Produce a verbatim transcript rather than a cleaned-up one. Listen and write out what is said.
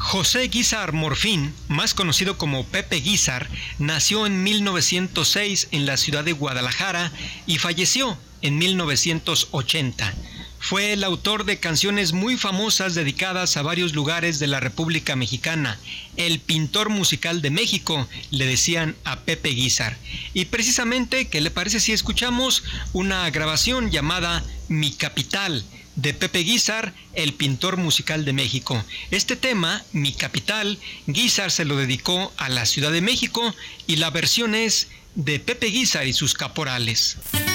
José Guízar Morfín, más conocido como Pepe Guízar, nació en mil novecientos seis en la ciudad de Guadalajara y falleció en mil novecientos ochenta. Fue el autor de canciones muy famosas dedicadas a varios lugares de la República Mexicana. El pintor musical de México, le decían a Pepe Guízar. Y precisamente, ¿qué le parece si escuchamos una grabación llamada Mi Capital, de Pepe Guízar, el pintor musical de México? Este tema, Mi Capital, Guízar se lo dedicó a la Ciudad de México y la versión es de Pepe Guízar y sus Caporales.